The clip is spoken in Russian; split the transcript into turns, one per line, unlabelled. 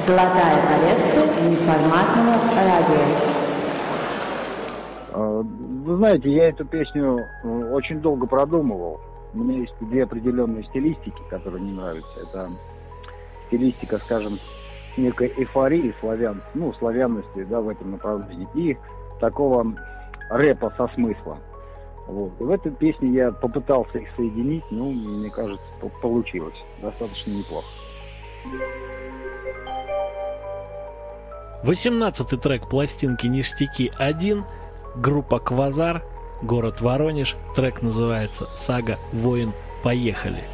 Золотая коллекция неформатного радио.
Вы знаете, я эту песню очень долго продумывал. У меня есть две определенные стилистики, которые мне нравятся. Это стилистика, скажем, некой эйфории славянности, да, в этом направлении, и такого рэпа со смыслом. Вот. И в этой песне я попытался их соединить, мне кажется, получилось достаточно неплохо.
18-й трек пластинки «Ништяки-1», группа «Квазар», город Воронеж, трек называется «Сага Воин». Поехали!